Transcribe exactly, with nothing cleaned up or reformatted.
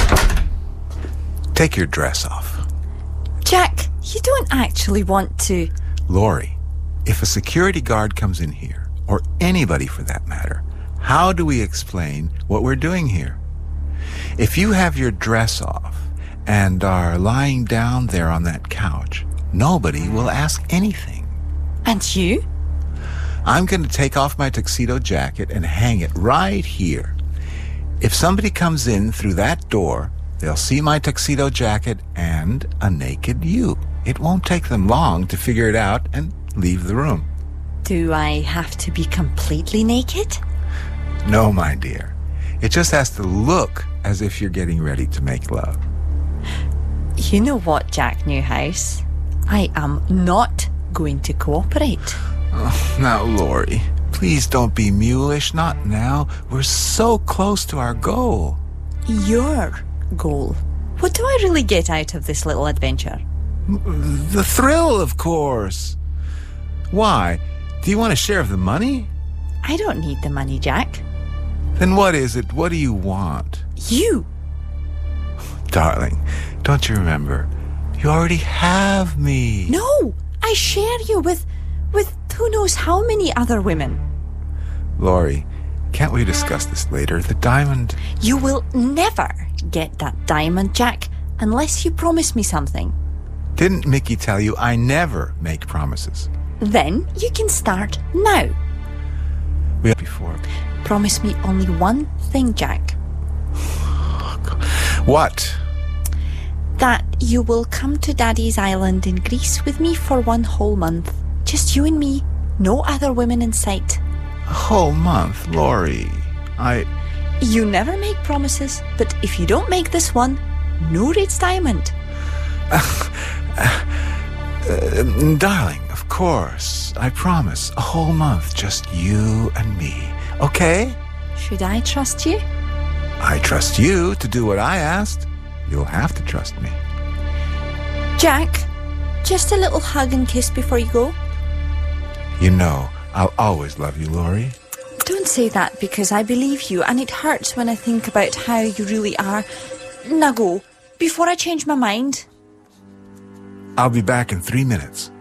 Take your dress off. Jack, you don't actually want to... Laurie, if a security guard comes in here, or anybody for that matter, how do we explain what we're doing here? If you have your dress off and are lying down there on that couch, nobody will ask anything. And you? I'm going to take off my tuxedo jacket and hang it right here. If somebody comes in through that door, they'll see my tuxedo jacket and a naked you. It won't take them long to figure it out and leave the room. Do I have to be completely naked? No, my dear. It just has to look as if you're getting ready to make love. You know what, Jack Newhouse? I am not going to cooperate. Oh, now, Laurie, please don't be mulish. Not now. We're so close to our goal. Your goal? What do I really get out of this little adventure? The thrill, of course. Why? Do you want a share of the money? I don't need the money, Jack. Then what is it? What do you want? You! Darling, don't you remember? You already have me. No! I share you with... with who knows how many other women. Laurie, can't we discuss this later? The diamond... You will never get that diamond, Jack, unless you promise me something. Didn't Mickey tell you I never make promises? Then you can start now. We had before. Promise me only one thing, Jack. What? That you will come to Daddy's Island in Greece with me for one whole month. Just you and me, no other women in sight. A whole month, Laurie. I... You never make promises, but if you don't make this one, no rates diamond. Uh, uh, darling, of course. I promise. A whole month, just you and me. Okay? Should I trust you? I trust you to do what I asked. You'll have to trust me. Jack, just a little hug and kiss before you go. You know, I'll always love you, Laurie. Don't say that, because I believe you, and it hurts when I think about how you really are. Now go, before I change my mind. I'll be back in three minutes.